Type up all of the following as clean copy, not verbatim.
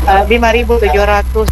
5.700.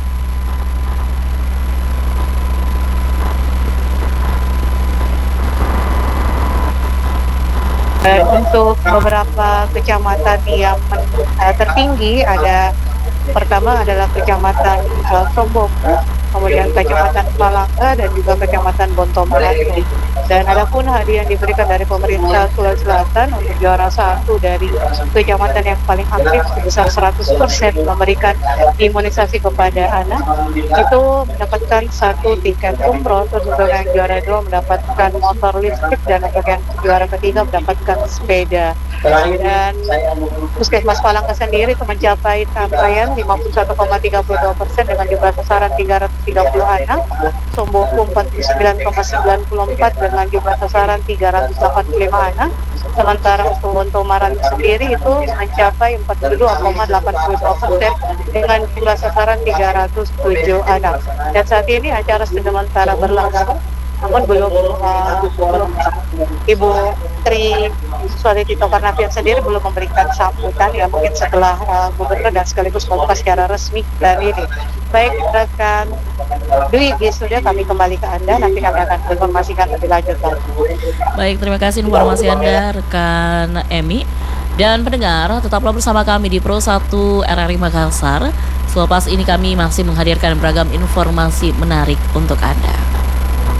Dan untuk beberapa kecamatan yang tertinggi ada, pertama adalah Kecamatan Sombong, kemudian Kecamatan Palangka dan juga Kecamatan Bontomaratu. Dan adapun hadiah yang diberikan dari pemerintah Sulawesi Selatan untuk juara satu dari kecamatan yang paling aktif sebesar 100% memberikan imunisasi kepada anak itu mendapatkan satu tiket umroh, terus untuk yang juara dua mendapatkan motor listrik, dan untuk yang juara ketiga mendapatkan sepeda. Dan Puskesmas Palangka sendiri itu mencapai capaian 51,32% dengan jumlah sasaran 330 anak, Somboku 49,94 dengan jumlah sasaran 385 anak. Sementara untuk Bontomaran sendiri itu mencapai 42,82% dengan jumlah sasaran 307 anak. Dan saat ini acara sementara berlangsung, namun belum Ibu Tri Suwati Tito Karnavian sendiri belum memberikan sambutan, ya mungkin setelah gubernur dan sekaligus membuka secara resmi dari ini. Baik rekan Dwi di studio, kami kembali ke Anda, nanti kami akan informasikan lebih lanjut lagi. Baik, terima kasih informasi Anda rekan Emi. Dan pendengar, tetaplah bersama kami di Pro 1 RRI Makassar. Selepas ini kami masih menghadirkan beragam informasi menarik untuk Anda.